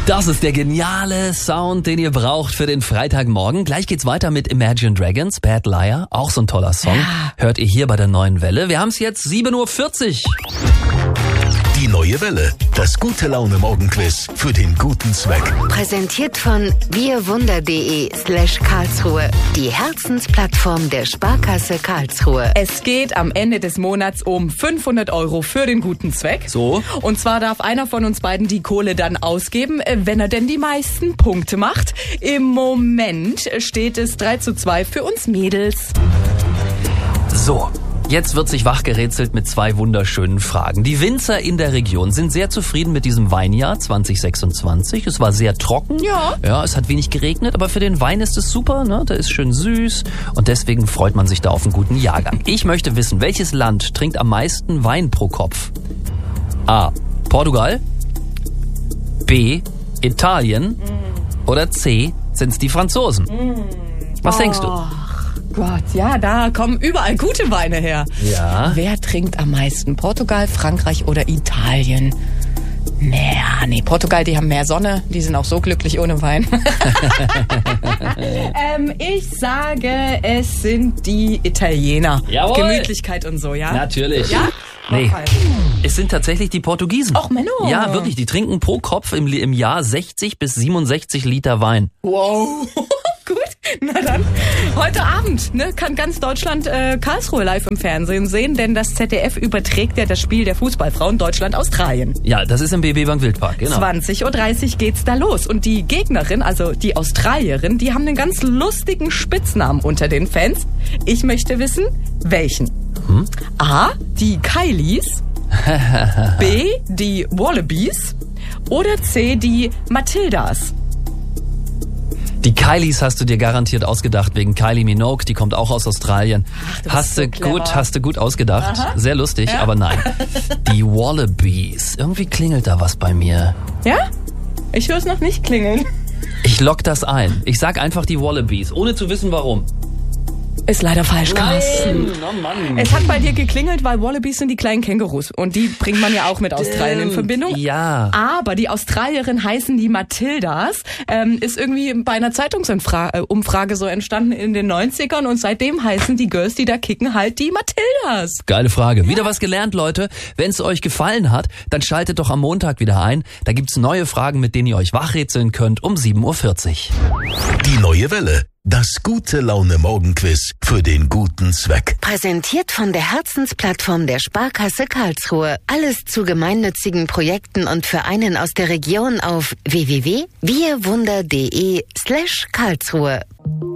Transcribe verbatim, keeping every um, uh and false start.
Das ist der geniale Sound, den ihr braucht für den Freitagmorgen. Gleich geht's weiter mit Imagine Dragons, Bad Liar. Auch so ein toller Song. Ja. Hört ihr hier bei der Neuen Welle. Wir haben es jetzt sieben Uhr vierzig. Die Neue Welle, das gute Laune-Morgenquiz für den guten Zweck. Präsentiert von wirwunder.de slash Karlsruhe. Die Herzensplattform der Sparkasse Karlsruhe. Es geht am Ende des Monats um fünfhundert Euro für den guten Zweck. So. Und zwar darf einer von uns beiden die Kohle dann ausgeben, wenn er denn die meisten Punkte macht. Im Moment steht es drei zu zwei für uns Mädels. So. Jetzt wird sich wachgerätselt mit zwei wunderschönen Fragen. Die Winzer in der Region sind sehr zufrieden mit diesem Weinjahr zwanzig sechsundzwanzig. Es war sehr trocken. Ja. Ja, es hat wenig geregnet, aber für den Wein ist es super, ne? Der ist schön süß und deswegen freut man sich da auf einen guten Jahrgang. Ich möchte wissen, welches Land trinkt am meisten Wein pro Kopf? A. Portugal. B. Italien. Oder C. Sind's die Franzosen? Was denkst du? Gott, ja, da kommen überall gute Weine her. Ja. Wer trinkt am meisten? Portugal, Frankreich oder Italien? Naja, nee, Portugal, die haben mehr Sonne. Die sind auch so glücklich ohne Wein. ähm, ich sage, es sind die Italiener. Jawohl. Gemütlichkeit und so, ja? Natürlich. Ja? Nee, Okay. es sind tatsächlich die Portugiesen. Och, Menno. Ja, wirklich, die trinken pro Kopf im, im Jahr sechzig bis siebenundsechzig Liter Wein. Wow. Gut, na dann. Heute Abend ne, kann ganz Deutschland äh, Karlsruhe live im Fernsehen sehen, denn das Z D F überträgt ja das Spiel der Fußballfrauen Deutschland-Australien. Ja, das ist im B B Bank Wildpark, genau. zwanzig Uhr dreißig geht's da los. Und die Gegnerin, also die Australierin, die haben einen ganz lustigen Spitznamen unter den Fans. Ich möchte wissen, welchen? Hm? A, die Kylies, B, die Wallabies oder C, die Matildas. Die Kylies hast du dir garantiert ausgedacht wegen Kylie Minogue, die kommt auch aus Australien. Ach, du bist hast so du clever. gut, hast du gut ausgedacht. Aha. Sehr lustig, Ja. aber nein. Die Wallabies. Irgendwie klingelt da was bei mir. Ja? Ich höre es noch nicht klingeln. Ich lock das ein. Ich sag einfach die Wallabies, ohne zu wissen warum. Ist leider falsch, Carsten. oh Mann. Es hat bei dir geklingelt, weil Wallabies sind die kleinen Kängurus. Und die bringt man ja auch mit Australien in Verbindung. Ja. Aber die Australierin heißen die Matildas. Ähm, ist irgendwie bei einer Zeitungsumfrage so entstanden in den neunzigern. Und seitdem heißen die Girls, die da kicken, halt die Matildas. Geile Frage. Wieder was gelernt, Leute. Wenn es euch gefallen hat, dann schaltet doch am Montag wieder ein. Da gibt's neue Fragen, mit denen ihr euch wachrätseln könnt um sieben Uhr vierzig. Die Neue Welle, das gute Laune-Morgenquiz für den guten Zweck. Präsentiert von der Herzensplattform der Sparkasse Karlsruhe. Alles zu gemeinnützigen Projekten und Vereinen aus der Region auf w w w punkt wirwunder punkt de slash Karlsruhe.